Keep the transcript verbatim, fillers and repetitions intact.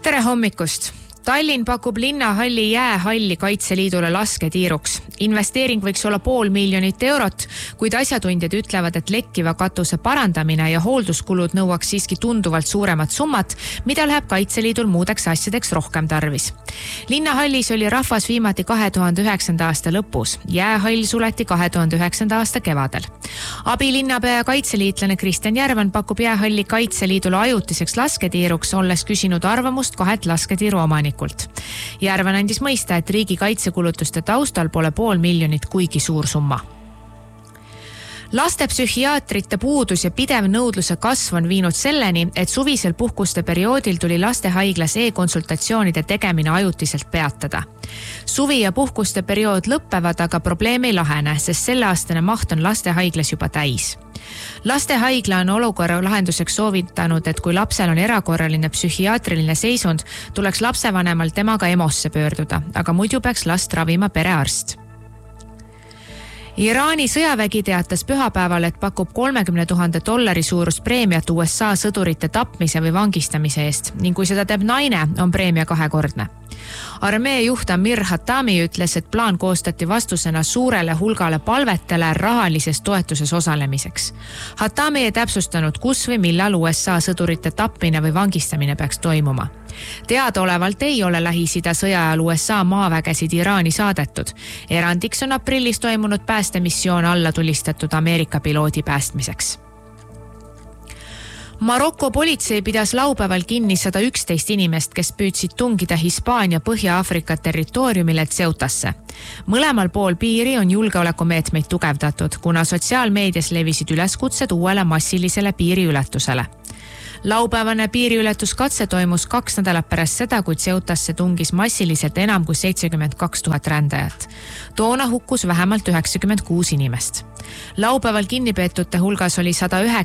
Tere hommikust! Tallinn pakub linnahalli jäähalli Kaitseliidule lasketiiruks. Investeering võiks olla pool miljonit eurot, kuid asjatundjad ütlevad, et lekkiva katuse parandamine ja hoolduskulud nõuaks siiski tunduvalt suuremat summat, mida läheb Kaitseliidul muudeks asjadeks rohkem tarvis. Linnahallis oli rahvas viimati kahe tuhande üheksanda aasta lõpus. Jäähall suleti kahe tuhande üheksanda aasta kevadel. Abilinnapea ja kaitseliitlane Kristjan Järvan pakub jäähalli Kaitseliidule ajutiseks lasketiiruks, olles küsinud arvamust kahelt lasketiiru omanikult. Järvan andis mõista, et riigi kaitsekulutuste taustal pole pool miljonit kuigi suur summa. Lastepsühhiaatrite puudus ja pidev nõudluse kasv on viinud selleni, et suvisel puhkuste perioodil tuli lastehaiglas e-konsultatsioonide tegemine ajutiselt peatada. Suvi ja puhkuste periood lõppevad, aga probleem ei lahene, sest selleaastane maht on lastehaiglas juba täis. Lastehaigla on olukorra lahenduseks soovitanud, et kui lapsel on erakorraline psühhiaatriline seisund, tuleks lapsevanemal temaga EMOsse pöörduda, aga muidu peaks last ravima perearst. Iraani sõjavägi teatas pühapäeval, et pakub kolmekümne tuhande dollari suurust preemiat U S A sõdurite tapmise või vangistamise eest ning kui seda teeb naine, on preemia kahekordne. Armee juht Amir Hatami ütles, et plaan koostati vastusena suurele hulgale palvetele rahalises toetuses osalemiseks. Hatami ei täpsustanud, kus või millal U S A sõdurite tapmine või vangistamine peaks toimuma. Teadaolevalt ei ole Lähis-Ida sõja ajal U S A maavägesid Iraani saadetud. Erandiks on aprillis toimunud päästemissioon alla tulistatud Ameerika piloodi päästmiseks. Maroko politsei pidas laupäeval kinni sada üksteist inimest, kes püüdsid tungida Hispaania Põhja-Aafrika territooriumile Ceutasse. Mõlemal pool piiri on julgeolekumeetmeid tugevdatud, kuna sotsiaalmeedias levisid üleskutsed uuele massilisele piiriületusele. Laupäevane piiriületuskatse toimus kaks nädalat pärast seda, kui Ceutasse tungis massiliselt enam kui seitsekümmend kaks tuhat rändajat. Toona hukkus vähemalt üheksakümmend kuus inimest. Laupäeval kinnipeetute hulgas oli sada üheksa